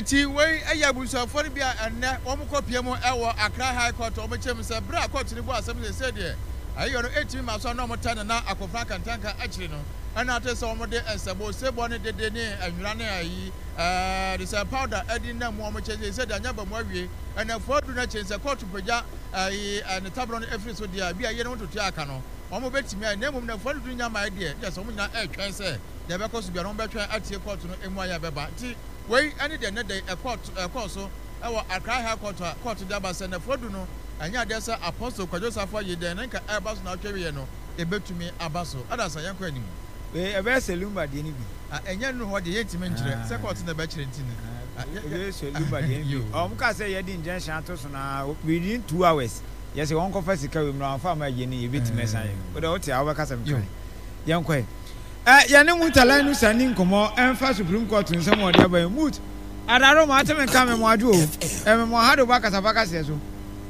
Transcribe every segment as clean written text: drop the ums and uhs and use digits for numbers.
enti we ayabusuafo no bia enne omukopie mu ewo Accra High Court omchem se bra court ni bo asem se de ayo no etimi maso na omtane na akofra kantanka akire no ana atese omde ensebo sebo ne dede ne anwura ne ayi the say powder edi na mu omcheze se de anya ba mu awie ana fodu na chense court pagya ayi ne tablo no efri so dia bia ye no totu aka no omo betimi a na mum na fodu nya ma de yes omo nya etwen se de be koso bia no betwen atie court no emu aya beba ti wey any de ne de court so ewo Accra High Court de aba se na fodu no anya de se apostle kwadosafo ye de nka abaso na atwewe no ebetumi abaso adasa yanko anim we ebe selumba de ni bi enya no ho de yentime nkire se court na be kire ntine we selumba de ni ka say ye di injunction ato so na within 2 hours yes won ko fa sika we mra fa ma ye ni ebetime san ye o de o ti awo ka sam try yanko ya ne mutala nu sani nkomo enfa Supreme Court nsem o de aba mut adaro ma ateme ka me mo adu o me mo hado ba kasa ba kasa so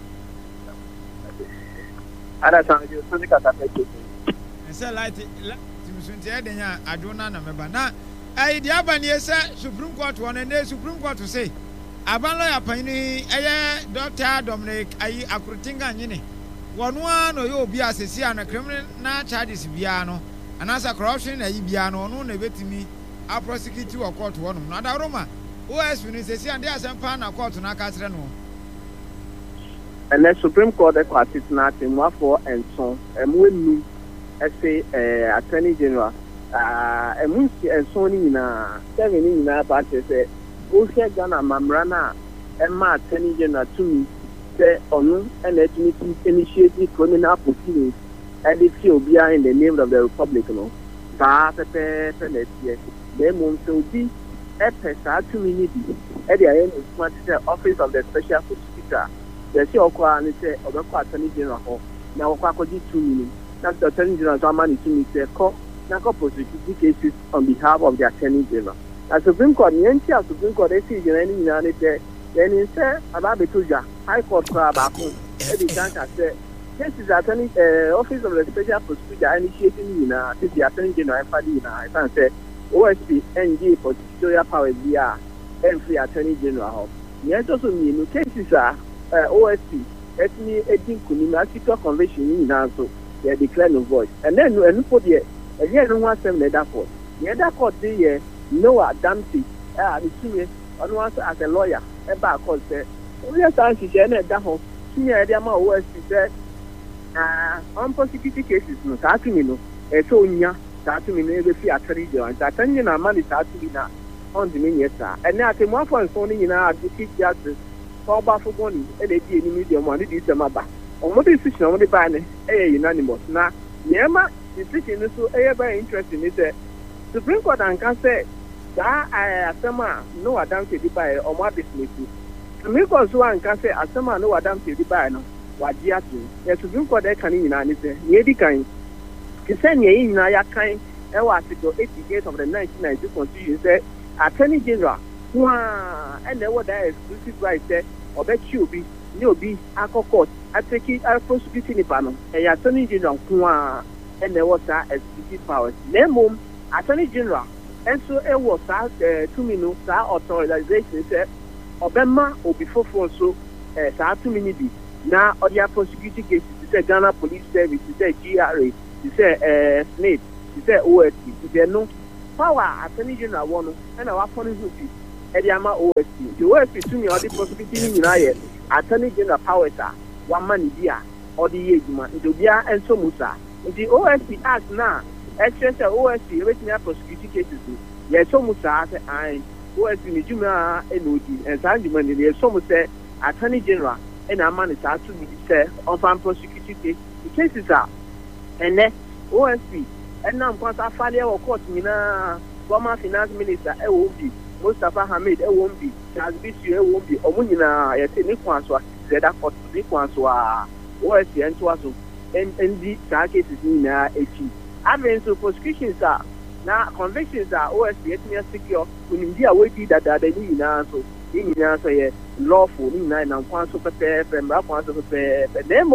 ada sanjo so nika ta peke se light timsunti e denya aduna na meba na ai di aba ne se Supreme Court won ne Supreme Court say aban lawyer panini eye Dr. Dominic ayi Akrutinga nyine wono ano yo obi asesi ana criminal na charges bia no anasa corruption na yi bia no no na betimi a prosecute wa court wono na da Roma OS ni sesi ande asempa na court na ka sere no and the Supreme Court e kwati na temwa for enson emwenu say Attorney General emunsi enson ni na 7 ni na ba say o se Ghana mamrana emma Attorney General to me say onu and eternity initiative criminal proceedings and it's obia in the name of the Republic no ba pepe yes they mum so be e pesa to me ni e dey ayen smart say Office of the Special Prosecutor they say okwa ni say obekwa Attorney General ho na okwa koji 2 million na the Attorney General so man to me say ko na ko prosecute cases on behalf of the Attorney General as Supreme Court yanti as Supreme Court they see generally ni na say then say ababetoja High Court kwa ba ko e be can say this is Attorney Office of the Special Prosecutor initiating na this the Attorney General fadi na I can say OSP NG prosecutorial powers via every Attorney General yes also mean cases are OSP etni edin kunima sector convention ni na so they declare no void and then no for the here no one sem that court the other court dey Noah Damsey the senior on one as a lawyer e ba court say we are saying she na that ho senior dey ma OSP say unprosecuted cases no that me no e so nya that me no e be Attorney General that Attorney na man that me na on the mean yes sir and now the more for so ni na advocate justice for ba for money e dey di any medium one dey say maba omo decision omo dey buy ne e unanimous na nyema decision so e very interesting is Supreme Court and can say that asema no adam to dey buy omo business Supreme Court so and can say asema no adam to dey buy no wadi atu the Supreme Court dey kan nyina ni say ye di kan ki say ye nyina ya kan e wa article 88 of the 1990 Constitution say Attorney General and there was that exclusive right there obechi obi ni obi akoko ateki prosecuting panel e Attorney General and there was that exclusive powers nemum Attorney General and so it was that 2 minutes that authorization say obema obi fofo so that 2 minutes na other prosecuting cases say Ghana Police Service say GRA say SNAPE say OSP say no power Attorney General one and our police Ediama OSP. The OSP to me or the prosecuting in Attorney General powers are one man dia or the Yejuma, Indobia and Somusa. The OSP acts now, extra OSP original prosecuting cases. Yes, Somusa and OSP Nijuma and Sanjuman, the Somusa, Attorney General, and a man is out to me say on farm prosecuting case. The cases are and then OSP and now because I follow or court mina former finance minister EOB. Mustafa Hamid won't be Charles Bisu won't be Omunina Yasini Kwanswa Zeda for the Kwanswa OSC and Twaso and the cases in H. Having so prosecutions are now convictions are OSC ethnic secure when India waited that they need an answer in answer lawful in 9 and Kwanso prepare from Rakwanso prepare the name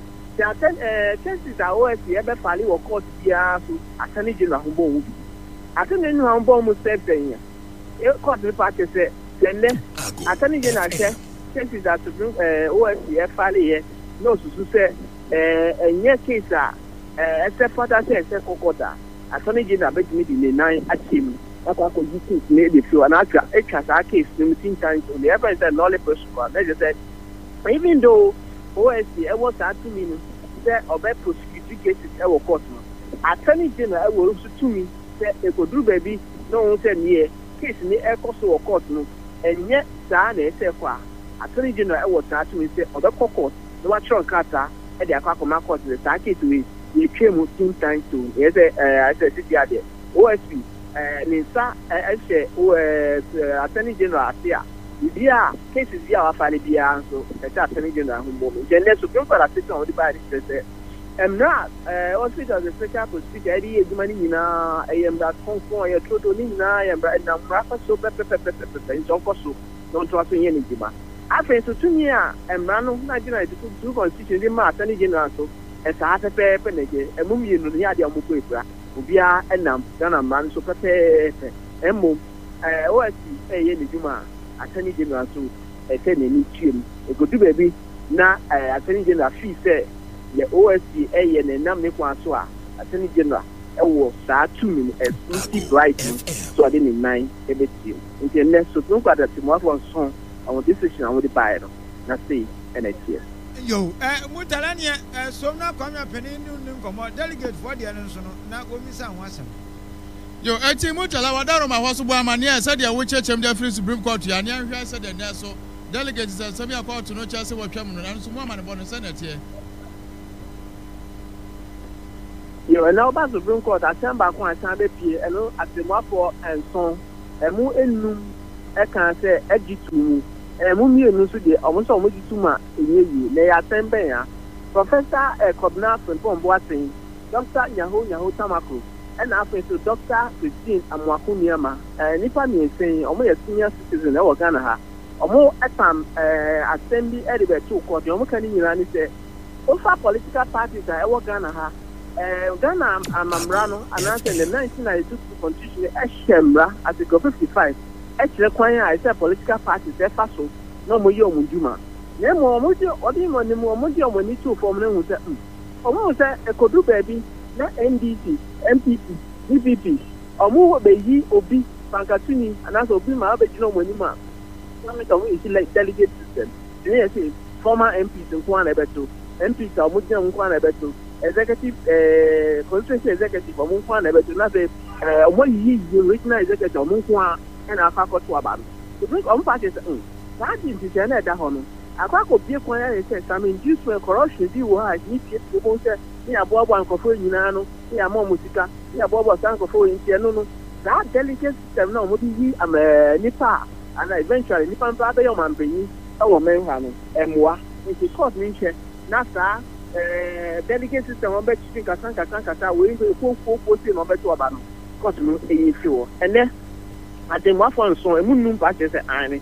the cases are OSC ever follow or court the Attorney General Humbo. Attorney General Humbo must say court the party say Then attorney general cases that OSC file here no to say a case except for that say kokota attorney general bet me the 9 at him akwa ko case ne dey feel and actually it has a case 17 times on the evidence that knowledge person they just said even though OSC was that to me say obey prosecute cases e wo court no attorney general e wo to me say e go do baby no say me case ni e ko so court no enye saa na ese kwa attorney general e wo that to me say obey court no wa tron kata e dey akwa court the saa case we came 2 times to yes I said there OSP Nisa attorney general here bia cases bia wa file bia so attorney general humbo then Supreme Court assistant on the by say not hospital the special prosecutor edi eduma ni nyina am that confirm your toto ni nyina am na mrafa so pepe so koso don't trust any ntima afen so tumi a emra no na general to constitution di ma attorney general so esa pepe nege emum yenu ni ade amukọ ekura obia enam Ghana man so pepe emo OSC ye ni djuma attorney general so ese na ni twem egodu baby na attorney general fee say ye OSC ye na nam ne kwa so a attorney general wo saa 2 minutes exclusive right so ade ni 9 ebeti nti ne so tun kwada ti mo afọ so on decision on the buy no na say NHS yo mutalania so na kwamya penin nu nkomo delegate for the no so no na omisa ho asem yo eti mutala wadaro ma hoso bo amane e said ya wo chechem da free Supreme Court ya ne ahwe said na so delegate say samia court no cha se watwam no na so mo amane bo no senate yo na oba Supreme Court asamba ko asan be pie eno atemafo enson emu enum e kan se egitu mu mienu so de omo so mo gituma enyeyi na ya tembe ya Professor Kobna Frimpong Boateng Dr. Nyaho Tamako and after to Dr. Christine Amwakuniama nipa mi sen omo ye senior citizen e wo Ghana ha omo atam assembly edibe to court omo kan nyina ni se ofa political parties e wo Ghana ha Ghana amamra no announce in the 1992 constitution ehemra article 55 actually kwan I say political parties they faso no mo yo munduma na mo di odi mo ni mo di mo ni two form na hu say omo say ekodu baby na NDC MPP DPP omo be yi obi pankatuni anase obi ma be jino mo ni ma na me ka mo isi like delegate system they say former MPs nko na beto MPs omo jina nko na beto executive constituency executive omo nko na beto na say omo yi regional executive omo nko and I forgot to about the bring on parties. That is the Jana Dahono. I can't be a quiet and I mean, just for corruption, you will have people say, near Bob and Coffee, Yunano, near More Musica, near Bob Sanko for in Tiano. That delicate system now would be Nipa, and eventually Nipan Brother Yoman Bini, our man, and moi, which is called Minche, Nasa, delicate system on bet Chicken Sanka, we will go for on bet to Abano, because we fuel. And then I think what one so a moon patches and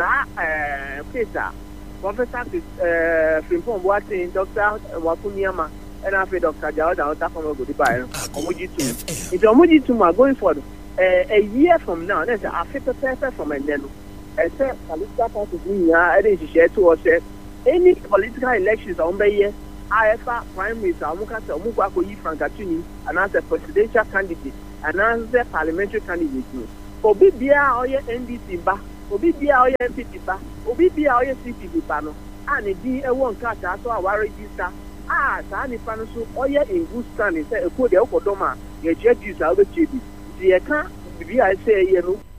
Professor Frimpong Boateng Dr. Wakuniama and after Dr. Jawada Otakomo goodbye. Omujitu. It's Omujitu going for a year from now. There's a 50% from a then. Except political parties I didn't share to us any political elections on the year. IFA Prime Minister Omukasa Omugwako Yi Frankatuni and as a presidential candidate and as a parliamentary candidate. Obi bia oye NDC ba obi bia oye MPP ba obi bia oye CPP ba no ani di ewo nka ta so a register saa nipa no so oye in good standing say ekode okodoma ye je juice a obechebi di e ka bia say ye no